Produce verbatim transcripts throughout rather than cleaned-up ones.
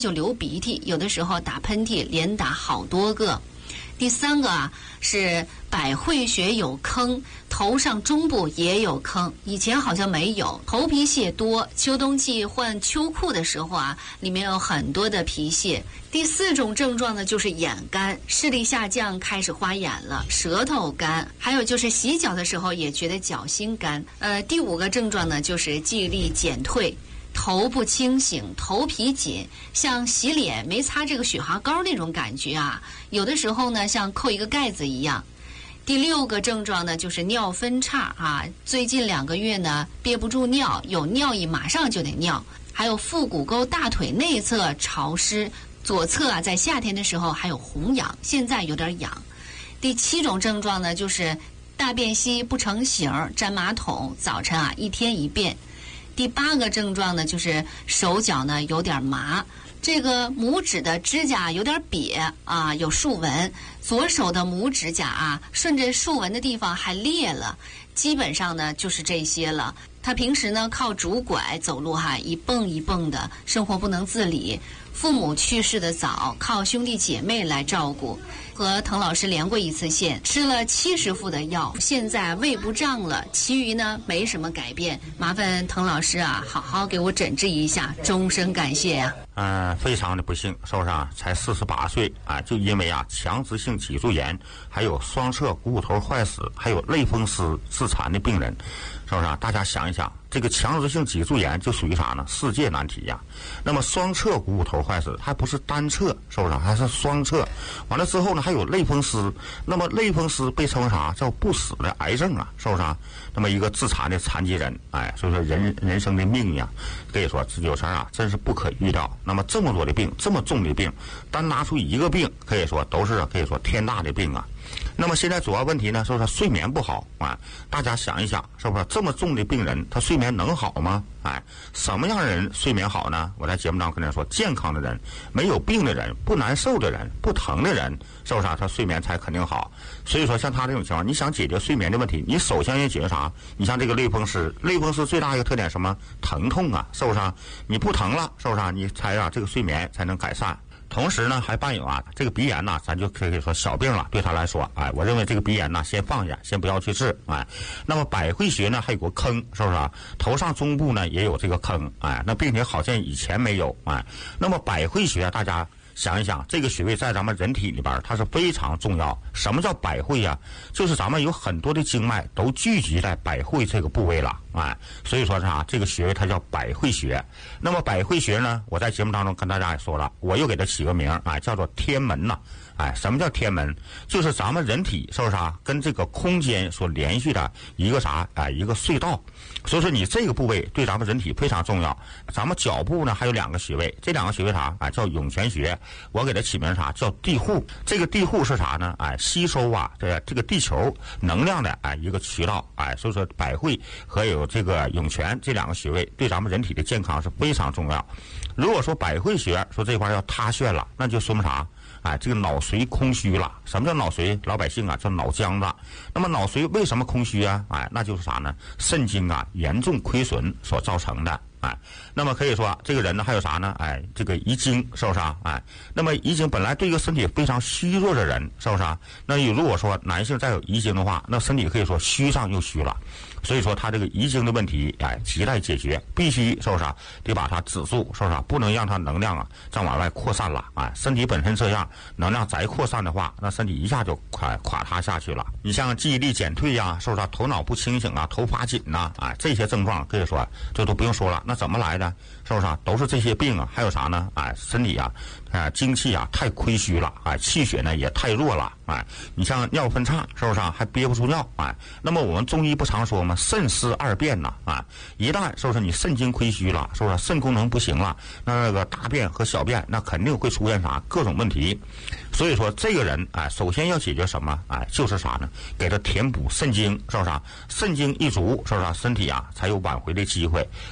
就流鼻涕，有的时候打喷嚏，连打好多个。第三个啊是百会穴有坑，头上中部也有坑，以前好像没有。头皮屑多，秋冬季换秋裤的时候啊，里面有很多的皮屑。第四种症状呢就是眼干，视力下降，开始花眼了，舌头干，还有就是洗脚的时候也觉得脚心干。呃，第五个症状呢就是记忆力减退。头不清醒，头皮紧，像洗脸没擦这个雪花膏那种感觉啊，有的时候呢像扣一个盖子一样。第六个症状呢就是尿分叉啊，最近两个月呢憋不住尿，有尿意马上就得尿。还有腹股沟大腿内侧潮湿，左侧啊在夏天的时候还有红痒，现在有点痒。第七种症状呢就是大便稀不成形，粘马桶，早晨啊一天一便。第八个症状呢，就是手脚呢有点麻，这个拇指的指甲有点瘪啊，有竖纹，左手的拇指甲啊，顺着竖纹的地方还裂了，基本上呢就是这些了。他平时呢靠拄拐走路哈，一蹦一蹦的，生活不能自理。父母去世的早，靠兄弟姐妹来照顾。和滕老师连过一次线，吃了七十副的药，现在胃不胀了，其余呢没什么改变。麻烦滕老师啊，好好给我诊治一下，终身感谢啊。 嗯、呃，非常的不幸，是不是啊？才四十八岁啊，就因为啊强直性脊柱炎，还有双侧股骨头坏死，还有类风湿致残的病人，是不是啊？大家想一想，这个强直性脊柱炎就属于啥呢？世界难题呀。那么双侧股骨头坏死还不是单侧，是不是？还是双侧。完了之后呢，还有类风湿。那么类风湿被称为啥？叫不死的癌症啊，是不是啊？那么一个致残的残疾人，哎，所以说人人生的命呀，可以说有时候啊，真是不可预料。那么这么多的病，这么重的病，单拿出一个病，可以说都是可以说天大的病啊。那么现在主要问题呢，是不是睡眠不好啊？大家想一想，是不是这么重的病人，他睡眠能好吗？哎，什么样的人睡眠好呢？我在节目当中跟人说，健康的人、没有病的人、不难受的人、不疼的人，是不是啊？他睡眠才肯定好。所以说，像他这种情况，你想解决睡眠的问题，你首先要解决啥？你像这个类风湿，类风湿最大一个特点什么？疼痛啊，是不是啊？你不疼了，是不是啊？你才啊这个睡眠才能改善。同时呢，还伴有啊，这个鼻炎呢，咱就可以说小病了。对他来说，哎，我认为这个鼻炎呢，先放下，先不要去治，哎。那么百会穴呢，还有个坑，是不是啊？头上中部呢也有这个坑，哎，那并且好像以前没有，哎。那么百会穴，大家想一想，这个穴位在咱们人体里边它是非常重要。什么叫百会呀？就是咱们有很多的经脉都聚集在百会这个部位了，哎，所以说啥，这个穴位它叫百会穴。那么百会穴呢，我在节目当中跟大家也说了，我又给它起个名，哎，叫做天门呐。哎，什么叫天门？就是咱们人体是不是啊，跟这个空间所连续的一个啥哎一个隧道。所以说你这个部位对咱们人体非常重要。咱们脚部呢还有两个穴位，这两个穴位啥？哎，叫涌泉穴，我给它起名啥？叫地户。这个地户是啥呢？哎，吸收啊这这个地球能量的哎一个渠道。哎，所以说百会和有这个涌泉这两个穴位对咱们人体的健康是非常重要。如果说百会穴说这块要塌陷了，那就说明啥？哎，这个脑髓空虚了。什么叫脑髓？老百姓啊叫脑浆子。那么脑髓为什么空虚啊？哎，那就是啥呢？肾精啊严重亏损所造成的。哎，那么可以说这个人呢还有啥呢？哎，这个遗精，是不是啊？哎，那么遗精本来对一个身体非常虚弱的人，是不是啊？那如果说男性再有遗精的话，那身体可以说虚上又虚了。所以说他这个遗精的问题，哎，亟待解决，必须是不是啊？得把它止住，是不是啊？不能让它能量啊再往外扩散了。哎，身体本身这样，能量再扩散的话，那身体一下就垮垮塌下去了。你像记忆力减退呀、啊，是不是啊？头脑不清醒啊，头发紧呐、啊，哎，这些症状可以说这都不用说了。那怎么来的？是不是啊？都是这些病啊。还有啥呢？哎，身体啊，哎，精气啊太亏虚了，哎，气血呢也太弱了，哎，你像尿分叉，是不是啊？还憋不出尿，哎，那么我们中医不常说吗？肾湿二便呐，啊，一旦是不是你肾精亏虚了，是不是肾功能不行了，那那个大便和小便那肯定会出现啥各种问题。所以说这个人哎，首先要解决什么？哎，就是啥呢？给他填补肾精，是不是啊？肾精一足，是不是啊？身体啊才有挽回的机会。如果说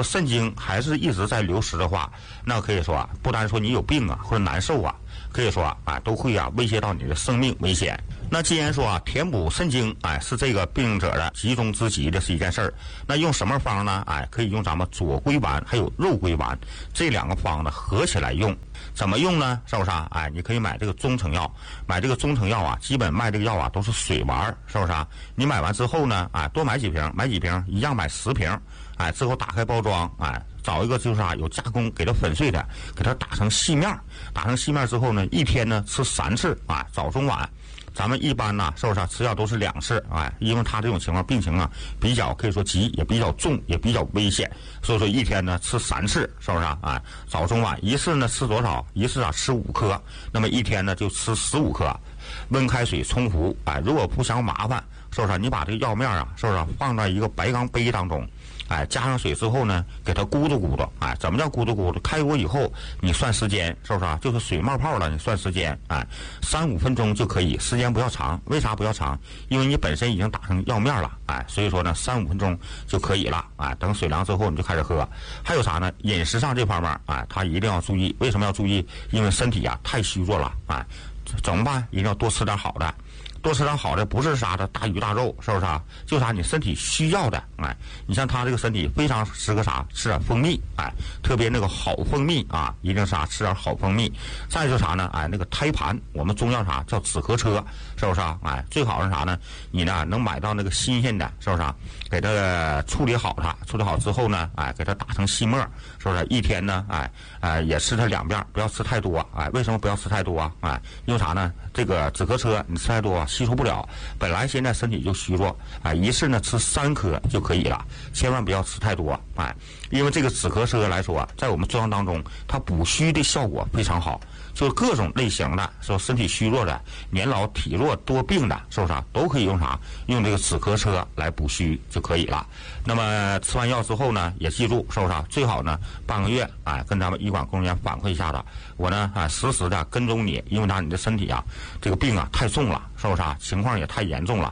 肾精还是一直在流失的话，那可以说啊，不单说你有病啊或者难受啊，可以说啊，啊都会啊威胁到你的生命危险。那既然说啊，填补肾精，哎，是这个病者的急中之急的是一件事儿，那用什么方呢？哎，可以用咱们左归丸还有肉归丸这两个方呢合起来用。怎么用呢？是不是啊？哎，你可以买这个中成药，买这个中成药啊，基本卖这个药啊都是水丸，是不是啊？你买完之后呢，哎，多买几瓶，买几瓶一样买十瓶，哎，之后打开包装，哎，找一个就是啊有加工，给它粉碎的，给它打成细面，打成细面之后呢，一天呢吃三次，啊，早中晚。咱们一般呢，是不是啊？吃药都是两次，哎，因为他这种情况病情啊比较可以说急，也比较重，也比较危险，所以说一天呢吃三次，是不是啊？哎，早中晚一次呢吃多少？一次啊吃五颗，那么一天呢就吃十五颗，温开水冲服，哎，如果不想麻烦，是不是啊？你把这个药面啊，是不是啊？放在一个白钢杯当中。哎，加上水之后呢，给它咕嘟咕嘟。哎，怎么叫咕嘟咕嘟？开锅以后，你算时间，是不是啊？就是水冒泡了，你算时间。哎，三五分钟就可以，时间不要长。为啥不要长？因为你本身已经打成药面了。哎，所以说呢，三五分钟就可以了。哎，等水凉之后你就开始喝。还有啥呢？饮食上这方面，哎，他一定要注意。为什么要注意？因为身体啊太虚弱了。哎，怎么办？一定要多吃点好的。多吃点好的，不是啥的大鱼大肉，是不是啊？就啥你身体需要的，哎，你像他这个身体非常适合啥？吃点蜂蜜，哎，特别那个好蜂蜜啊，一定啥吃点好蜂蜜。再就啥呢？哎，那个胎盘，我们中药啥叫止咳车，是不是啊？哎，最好是啥呢？你呢能买到那个新鲜的，是不是啊？给它处理好它，处理好之后呢，哎，给它打成细末，是不是？一天呢，哎，哎也吃它两遍，不要吃太多，哎，为什么不要吃太多啊？哎，因为啥呢？这个止咳车你吃太多吸收不了，本来现在身体就虚弱，哎，一次呢吃三颗就可以了，千万不要吃太多，哎，因为这个止咳车来说，在我们中药当中，它补虚的效果非常好，就各种类型的，说身体虚弱的、年老体弱多病的，是不是啊？都可以用啥？用这个止咳车来补虚就可以了。那么吃完药之后呢，也记住，是不是啊？最好呢半个月，哎，跟咱们医管工作人员反馈一下子，我呢啊实时的跟踪你，因为啥？你的身体啊，这个病啊太重了，是不是啊？情况也太严重了。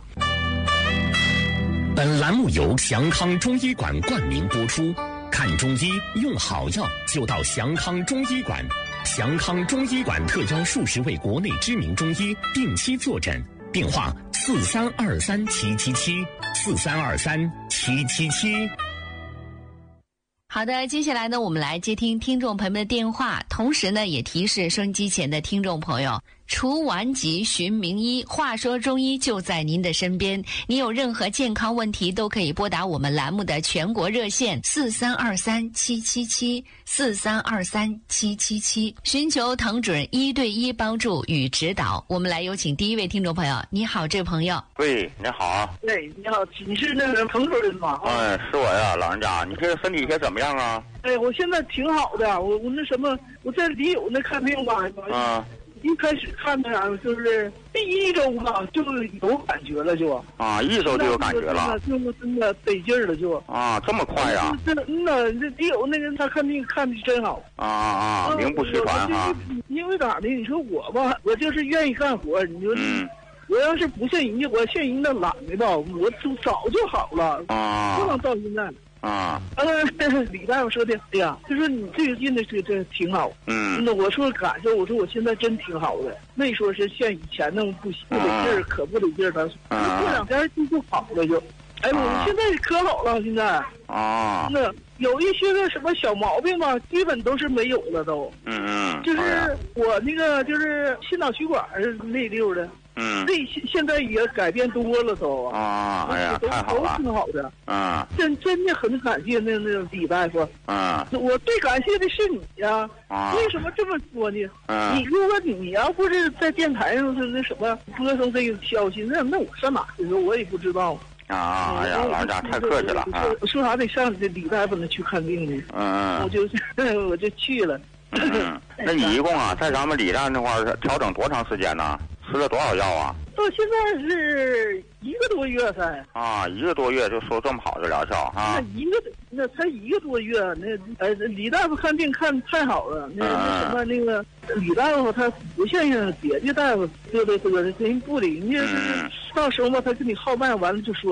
本栏目由祥康中医馆冠名播出。看中医用好药就到祥康中医馆。祥康中医馆特邀数十位国内知名中医定期坐诊，电话四三二三七七七四三二三七七七。 好的，接下来呢，我们来接听听众朋友们的电话，同时呢，也提示收音机前的听众朋友，除顽疾寻名医，话说中医就在您的身边。你有任何健康问题，都可以拨打我们栏目的全国热线四三二三七七七四三二三七七七，寻求滕准一对一帮助与指导。我们来有请第一位听众朋友。你好，这位朋友。 喂，你好。 对，你好，你是那个滕主任吗？ 嗯，是我呀，老人家，你这个身体现在怎么样啊？ 哎，我现在挺好的，我我那什么，我在李友那看病吧， 啊， 一开始看的啊，就是第一周吧，就有感觉了就， 啊，一周就有感觉了， 就是真的得劲儿了就， 啊，这么快呀？ 这嗯呐，这李友那个他看病看的真好， 啊啊，名不虚传哈。 因为咋的？你说我吧，我就是愿意干活，你说。 嗯。 我要是不像人家，我像人家懒的吧，我就早就好了， 啊， 不能到现在。 啊， 呃，李大夫说的，哎呀，就说你最近的这这挺好。 嗯， 那我说感受，我说我现在真挺好的，没说是像以前那么不不得劲儿，可不得劲儿。他说过两天就就好了就。哎，我现在可好了，现在。 啊。 那有一些个什么小毛病吧，基本都是没有了都。 嗯嗯。 就是我那个就是心脑血管那溜的。 嗯， 这现现在也改变多了都啊！哎呀，太好了， 都挺好的。 啊， 真真的很感谢那那李大夫。 啊， 我最感谢的是你呀、啊。啊，为什么这么说呢？啊，你如果你要不是在电台上是那什么播送这个消息，那那我上哪去？我也不知道。 啊，哎呀，老人家太客气了啊！ 我说啥得上这李大夫那去看病去。 嗯， 我就我就去了。 嗯，那你一共啊，在咱们李大那块儿调整多长时间呢？吃了多少药啊？ 到现在是一个多月才。 啊，一个多月就收这么好的疗效啊？ 那一个那才一个多月，那呃李大夫看病看太好了，那那什么那个李大夫他不像别的大夫嘚嘚嘚的，人不的，人家就是到时候吧，他跟你号脉完了就说，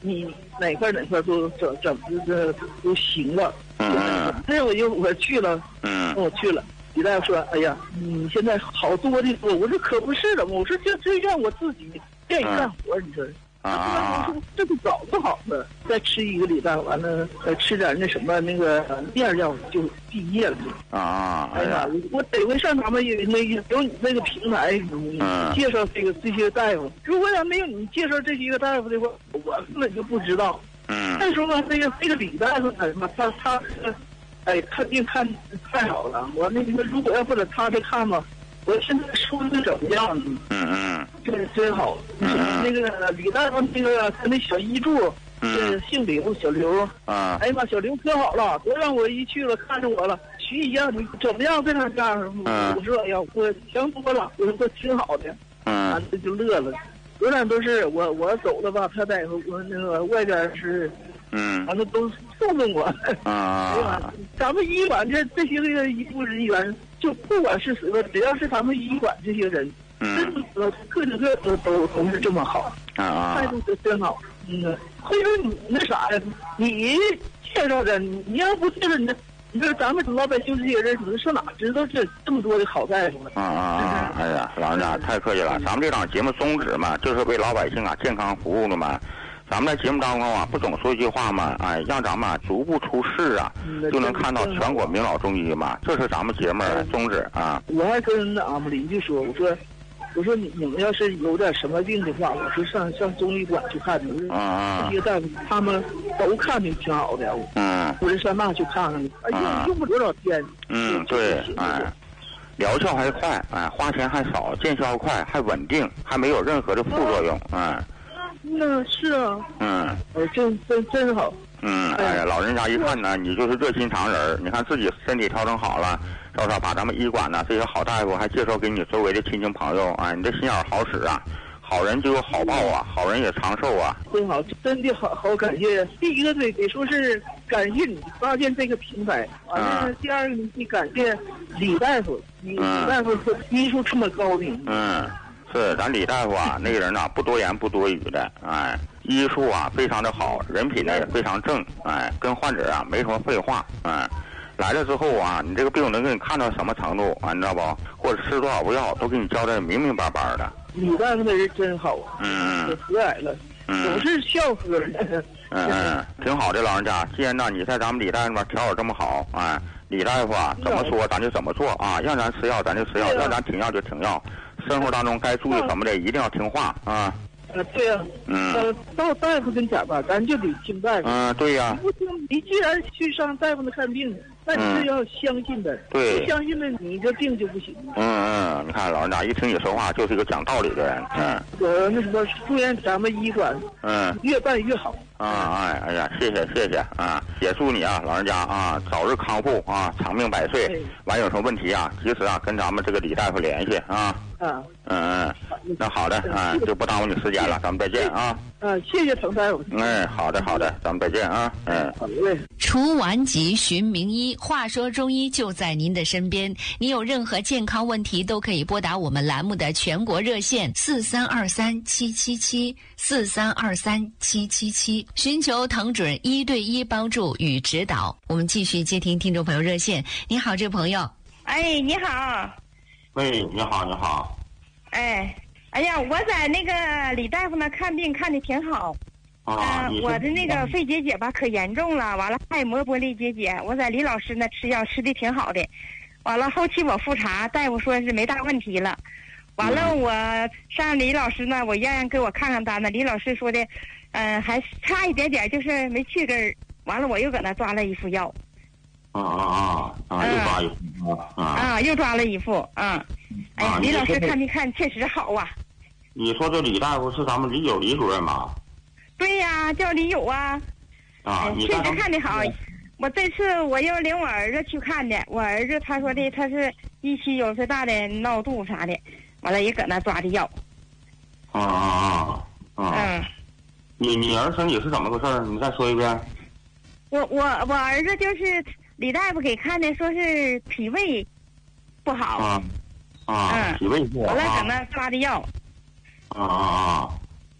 你哪块哪块都整整这都行了。 嗯， 那我就我去了， 嗯， 我去了。李大夫说：“哎呀，你现在好多的多。”我说：“可不是的，我说这这让我自己愿意干活，你说。”啊，我说这不早不好了，再吃一个礼拜，完了再吃点那什么那个面药就毕业了。 啊， 哎呀，我得回上咱们有那有你那个平台，嗯，介绍这个这些大夫。如果要没有你介绍这些个大夫的话，我根本就不知道。 嗯， 再说吧，那个那个李大夫他妈他他，哎，看病看太好了。我那个如果要不得他这看吧。我现在说的怎么样？ 嗯嗯， 真真好。嗯，那个李大夫那个他那小医助，嗯，姓刘，小刘。啊，哎呀妈，小刘可好了，都让我一去了，看着我了。徐姨呀，你怎么样？在那家？我说哎呀，我强多了。我说这挺好的。嗯，完了就乐了。永远都是我我走了吧，他在我那个外边是。嗯，完了都送送我。啊，哎呀，咱们医馆这这些个医护人员。就不管是什么，只要是咱们医馆这些人，嗯，个个个都都都是这么好，啊，态度都真好，嗯，所以说你那啥呀，你介绍的，你你要不介绍你，你说咱们老百姓这些人，你上哪知道这这么多的好大夫呢？ 啊啊！哎呀，老人家太客气了，咱们这档节目宗旨嘛，就是为老百姓啊健康服务的嘛。咱们在节目当中啊，不总说一句话嘛，哎，让咱们啊逐步出世啊，就能看到全国名老中医嘛，这是咱们节目宗旨啊。 我还跟俺们邻居说，我说，我说你你们要是有点什么病的话，我说上上中医馆去看去。我说这些大夫他们都看的挺好的。嗯。我说上那去看看，哎用用不多少天。 嗯，对，哎，疗效还快，哎，花钱还少，见效快，还稳定，还没有任何的副作用，哎。 那是啊，嗯，哎，真真真好， 嗯，哎呀，老人家一看呢，你就是热心肠人，你看自己身体调整好了，稍稍把咱们医馆呢这些好大夫还介绍给你周围的亲戚朋友啊，你这心眼好使啊，好人就有好报啊，好人也长寿啊， 真好，真的好好感谢。第一个得得说是感谢你发现这个平台，完了，第二个你感谢李大夫，李大夫医术这么高明， 嗯。是，咱李大夫啊，那个人呐、啊，不多言不多语的，哎，医术啊非常的好，人品呢也非常正，哎，跟患者啊没什么废话，哎，来了之后啊，你这个病能给你看到什么程度啊，你知道不？或者吃多少药，都给你交代明明白白的。 李大夫那人真好，嗯，可和蔼了，嗯，总是笑呵的。 嗯嗯，挺好的，老人家。既然呢你在咱们李大夫那边调养这么好，哎，李大夫啊怎么说咱就怎么做啊，让咱吃药咱就吃药，让咱停药就停药。生活当中该注意什么的，一定要听话啊！ 呃，对呀、啊，嗯，呃，到大夫跟前吧，咱就得听大夫。 嗯，对呀、啊。 不听，你既然去上大夫那看病，那你是要相信的。 对。 不相信的，你这病就不行。 嗯嗯，你看老人家一听你说话，就是一个讲道理的人。嗯。 我那什么，祝愿咱们医馆，嗯，越办越好。 啊，哎，哎呀，谢谢谢谢啊！也祝你啊，老人家啊，早日康复啊，长命百岁。完有什么问题啊，及时啊跟咱们这个李大夫联系啊。啊。嗯嗯，那好的啊，就不耽误你时间了，咱们再见啊。 啊，谢谢滕大夫。 哎，好的好的，咱们再见啊。嗯， 好嘞。 除顽疾寻名医，话说中医就在您的身边。你有任何健康问题，都可以拨打我们栏目的全国热线四三二三七七七四三二三七七七，寻求滕准一对一帮助与指导。我们继续接听听众朋友热线。你好，这位朋友。 哎，你好。 喂，你好，你好。 哎，哎呀，我在那个李大夫那看病看的挺好。 啊， 呃、我的那个肺结节吧可严重了，完了还膜玻璃结节。我在李老师那吃药吃的挺好的，完了后期我复查，大夫说是没大问题了。完了我上李老师那，我让人给我看看单子，李老师说的，嗯、呃，还差一点点，就是没去根儿。完了我又搁那抓了一副药。 啊啊啊！啊，又抓一副啊！ 啊，又抓了一副啊！哎呀，李老师看没看确实好啊。 你说这李大夫是咱们李九李主任吧？ 对呀，叫李友啊。 啊， 确实看的好。我这次我又领我儿子去看的，我儿子他说的他是一期有岁大的闹肚啥的，完了也搁那抓的药。 啊啊啊！啊嗯。你你儿子身体是怎么回事？你再说一遍。 我我我儿子就是李大夫给看的，说是脾胃不好。 啊啊！ 嗯， 脾胃不好。 完了搁那抓的药。 啊啊啊！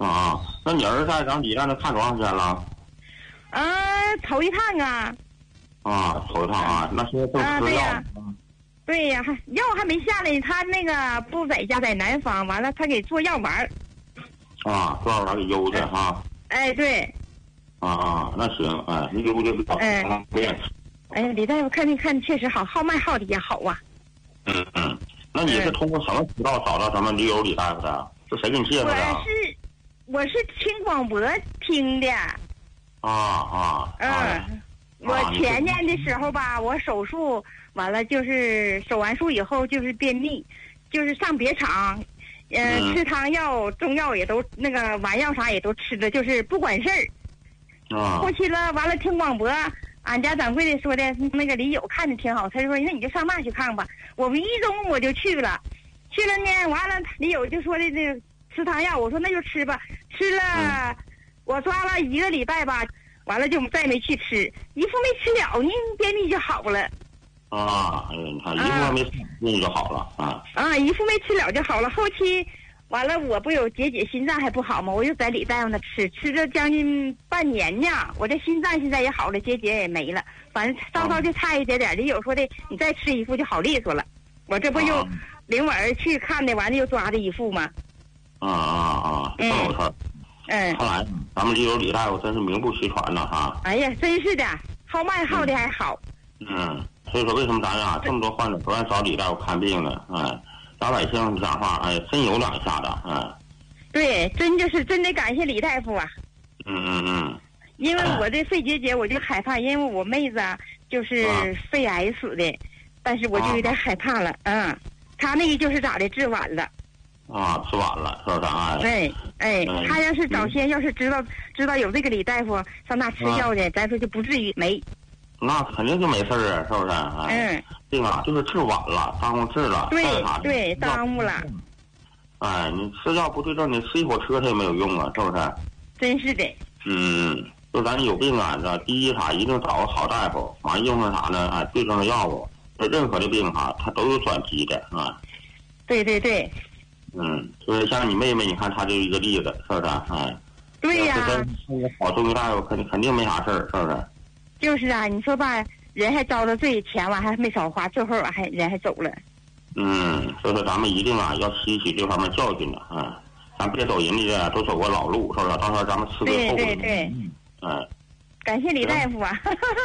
啊，那你儿子在咱李大那看多长时间了？ 啊，头一趟啊。 啊，头一趟啊，那现在都吃药。啊对呀，还药还没下来，他那个不在家，在南方，完了他给做药丸。 啊，做药丸给邮的哈。 哎，对。 啊啊，那行，哎，你邮的好。 哎。 对。 哎，李大夫看你看确实好，号脉号的也好啊。 嗯嗯，那你是通过什么渠道找到咱们驴友李大夫的？是谁给你介绍的？ 我是我是听广播听的。 啊啊。 嗯。 啊我前年的时候吧，我手术完了，就是手完术以后就是便秘，就是上别厂，呃， 嗯、 吃汤药、中药也都那个丸药啥也都吃了，就是不管事儿。 啊。 后期了，完了听广播，俺家掌柜的说的，那个李友看着挺好，他就说那你就上那去看吧。我们一中我就去了，去了呢，完了李友就说的那个吃汤药，我说那就吃吧，吃了， 嗯、 我抓了一个礼拜吧。完了就再没去吃，一副没吃了呢，便秘就好了。 啊，哎，你看一副没吃，便秘就好了啊。 啊，一副没吃了就好了。后期完了，我不有结节，心脏还不好吗？我又在李大夫那吃，吃了将近半年呢。我这心脏现在也好了，结节也没了，反正稍稍就差一点点。李友说的，你再吃一副就好利索了。我这不又领我儿去看的，完了又抓的一副吗？ 啊啊啊！这么回事。 嗯， 看来咱们这有李大夫真是名不虚传呐哈！ 哎呀，真是的，号脉号的还好。 嗯，所以说为什么咱呀这么多患者不愿找李大夫看病呢？哎，老百姓讲话，哎，真有两下子，哎。对， 真就是真得感谢李大夫啊。 嗯嗯嗯。 因为我这肺结节，我就害怕，因为我妹子啊就是肺癌死的，但是我就有点害怕了。嗯，他那个就是咋的，治晚了。 啊，吃晚了，是不是？哎， 哎哎，他要是早先要是知道知道有这个李大夫上那吃药的，咱说就不至于没。 那肯定就没事儿啊，是不是？哎，嗯，病啊，就是治晚了，耽误治了。 对对，耽误了。 哎，你吃药不对症，你吃一火车它也没有用啊，是不是？ 真是的。 嗯，就咱有病啊，这第一啥一定找个好大夫，完用上啥呢？哎，对症的药物。这任何的病哈，它都有转机的啊。 对对对。 嗯，就是像你妹妹，你看她就一个例子，是不是？哎， 对呀、啊。 好中医大夫肯定肯定没啥事儿，是不是？ 就是啊，你说吧，人还遭了罪，钱完还没少花，最后还人还走了。 嗯，所以说咱们一定啊要吸取这方面教训的啊，咱别走人家都走过老路，是不是？到时候咱们吃对后果。 对对对。 嗯。哎。 感谢李大夫啊！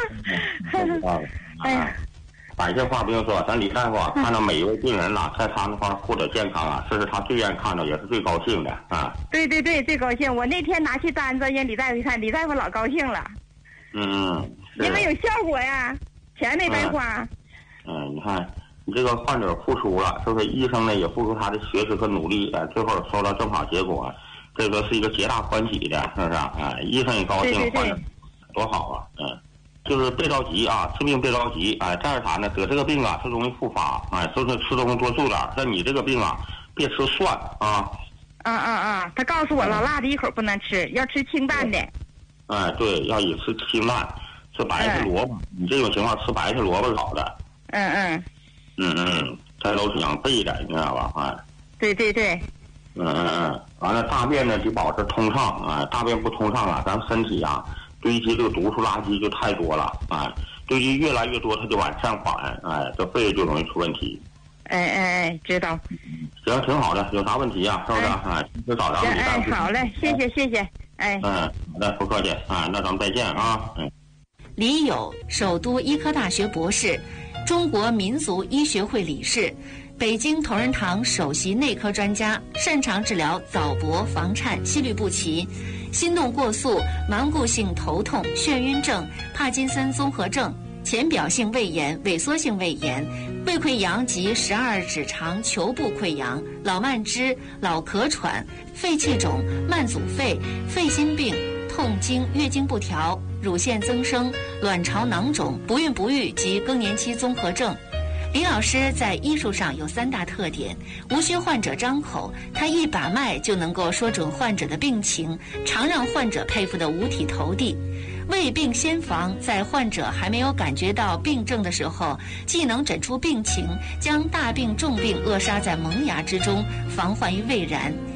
哎呀。 感谢话不用说，咱李大夫啊，看到每一位病人呐、啊，在他那块获得健康啊，这是他最愿意看到，也是最高兴的啊。 对对对，最高兴！我那天拿去单子，让李大夫一看，李大夫老高兴了。 嗯。 因为有效果呀，钱没白花。 嗯，嗯你看，你这个患者付出了，是不是？医生呢也付出他的学识和努力，哎，最后收到正好结果，这个是一个皆大欢喜的，是不是？哎，医生也高兴，患者多好啊，嗯。就是别着急啊，治病别着急，哎，再是啥呢？得这个病啊，它容易复发，哎，就是吃东西多注点。但你这个病啊，别吃蒜啊。 啊啊啊！他告诉我，老辣的一口不能吃，要吃清淡的。 哎，对，要以吃清淡，吃白菜萝卜。你这种情况吃白菜萝卜是好的。 嗯嗯。 嗯嗯，这都是养肺的，你知道吧？哎。 对对对。 嗯嗯嗯，完了大便呢得保持通畅啊，大便不通畅啊，咱们身体啊。堆积这个毒素垃圾就太多了，哎，堆积越来越多，它就往上缓，哎，这肺就容易出问题。 哎哎哎，知道。 行，挺好的，有啥问题啊？是不是？哎，就找咱们李大夫。 哎，好嘞，谢谢谢谢，哎。 嗯，好的，不客气啊，那咱们再见啊。嗯。 李友，首都医科大学博士，中国民族医学会理事，北京同仁堂首席内科专家，擅长治疗早搏、房颤、心律不齐。心动过速、顽固性头痛、眩晕症、帕金森综合症、浅表性胃炎、萎缩性胃炎、胃溃疡及十二指肠球部溃疡、老慢支、老咳喘、肺气肿、慢阻肺、肺心病、痛经、月经不调、乳腺增生、卵巢囊肿、不孕不育及更年期综合症。李老师在医术上有三大特点，无需患者张口，他一把脉就能够说准患者的病情，常让患者佩服得五体投地。未病先防，在患者还没有感觉到病症的时候，既能诊出病情，将大病重病扼杀在萌芽之中，防患于未然。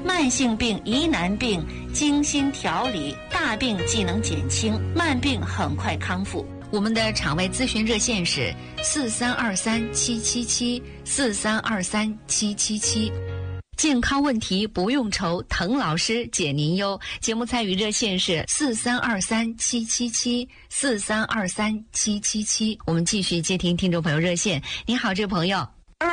慢性病、疑难病，精心调理，大病既能减轻，慢病很快康复。我们的肠胃咨询热线是四三二三七七七四三二三七七七。健康问题不用愁，滕老师解您忧。节目参与热线是四三二三七七七四三二三七七七。我们继续接听听众朋友热线。你好，这位朋友。